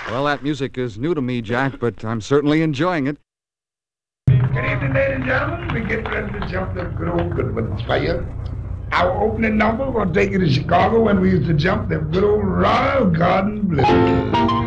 Well, that music is new to me, Jack, but I'm certainly enjoying it. Good evening, ladies and gentlemen. We get ready to jump the good old Goodman's Fire. Our opening number, we'll take you to Chicago when we used to jump the good old Royal Garden Blizzard.